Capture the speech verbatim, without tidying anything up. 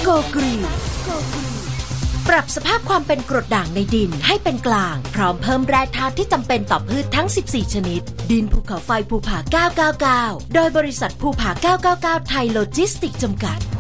โกกรีนปรับสภาพความเป็นกรดด่างในดินให้เป็นกลางพร้อมเพิ่มแร่ธาตุที่จำเป็นต่อพืชทั้งสิบสี่ชนิดดินภูเขาไฟภูผาเก้าเก้าเก้าโดยบริษัทภูผาเก้าเก้าเก้าไทยโลจิสติกส์จำกัด